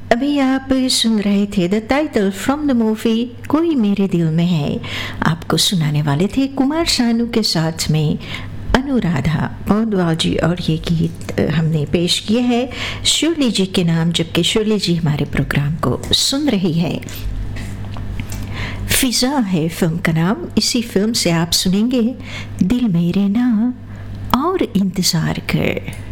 अभी आप सुन रहे थे the title from the movie कोई मेरे दिल में है। आपको सुनाने वाले थे कुमार सानू के साथ में अनुराधा पौडवाल जी, और ये गीत हमने पेश किए हैं शर्ली जी के नाम, जबकि शर्ली जी हमारे प्रोग्राम को सुन रही है। फिजा है फिल्म का नाम। इसी फिल्म से आप सुनेंगे दिल मेरे ना और इंतज़ार कर।